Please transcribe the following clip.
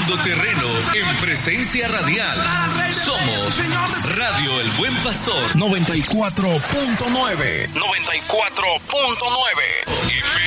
ganando terreno en presencia radial. Somos Radio El Buen Pastor 94.9. 94.9.